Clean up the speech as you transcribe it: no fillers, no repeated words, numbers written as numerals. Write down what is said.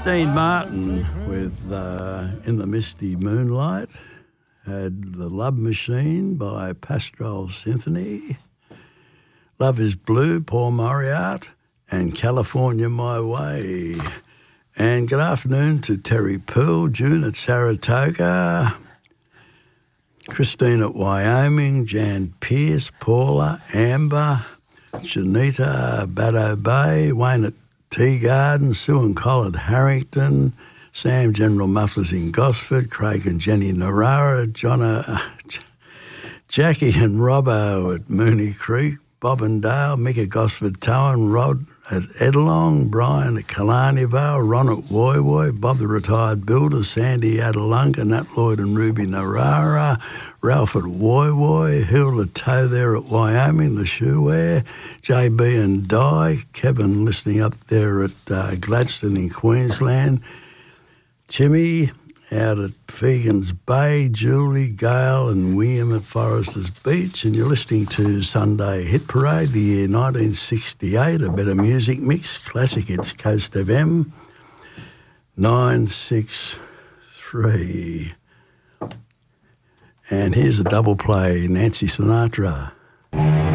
Dean Martin with In the Misty Moonlight, had The Love Machine by Pastoral Symphony, Love is Blue, Paul Moriarty, and California My Way. And good afternoon to Terry Poole, June at Saratoga, Christine at Wyoming, Jan Pierce, Paula, Amber, Janita, Baddo Bay, Wayne at Tea Garden, Sue and Col at Harrington, Sam General Mufflers in Gosford, Craig and Jenny Narara, Jackie and Robbo at Mooney Creek, Bob and Dale, Mick at Gosford Towan, Rod at Edelong, Brian at Killarney Vale, Ron at Woy Woy, Bob the Retired Builder, Sandy at Alunga, Nat Lloyd and Ruby Narara, Ralph at Woy Woy, Hilda Toe there at Wyoming, the Shoe Wear, JB and Di, Kevin listening up there at Gladstone in Queensland, Jimmy out at Fegan's Bay, Julie, Gail and William at Foresters Beach, and you're listening to Sunday Hit Parade, the year 1968, a better music mix, classic hits, Coast FM, 963. And here's a double play, Nancy Sinatra.